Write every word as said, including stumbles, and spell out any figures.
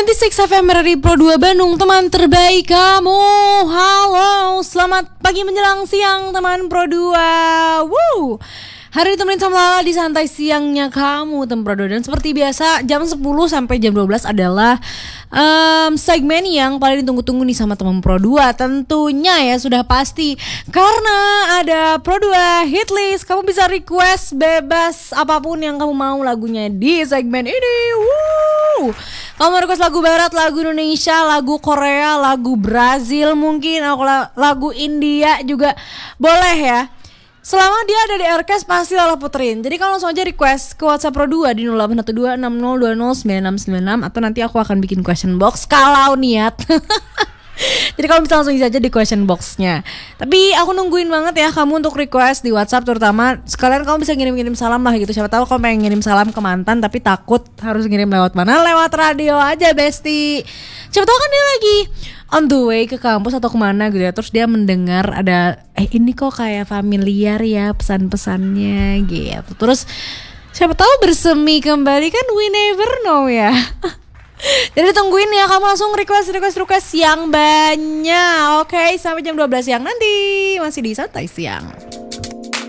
sembilan puluh enam F M dari Pro dua Bandung, teman terbaik kamu. Halo, selamat pagi menjelang siang teman Pro dua. Woo. Hari ditemenin sama Lala di santai siangnya kamu teman Pro dua. Dan seperti biasa jam sepuluh sampai jam dua belas adalah um, segmen yang paling ditunggu-tunggu nih sama teman Pro dua. Tentunya ya sudah pasti, karena ada Pro dua Hitlist. Kamu bisa request bebas apapun yang kamu mau lagunya di segmen ini. Woo. Kamu request lagu barat, lagu Indonesia, lagu Korea, lagu Brazil mungkin, atau lagu India juga boleh ya. Selama dia ada di Aircast pasti Lala puterin. Jadi kalau langsung aja request ke WhatsApp Pro dua di nol delapan satu dua enam nol dua nol sembilan enam sembilan enam, atau nanti aku akan bikin question box kalau niat. Jadi kalau bisa langsung isi aja di question boxnya. Tapi aku nungguin banget ya kamu untuk request di WhatsApp, terutama sekalian kamu bisa ngirim-ngirim salam lah gitu. Siapa tahu kamu pengen ngirim salam ke mantan tapi takut harus ngirim lewat mana? Lewat radio aja Besti. Siapa tahu kan dia lagi on the way ke kampus atau kemana gitu ya, terus dia mendengar ada eh ini kok kayak familiar ya pesan-pesannya gitu. Terus siapa tahu bersemi kembali kan, we never know ya. Jadi tungguin ya, kamu langsung request request request yang banyak. Oke, sampai jam dua belas siang nanti masih di santai siang.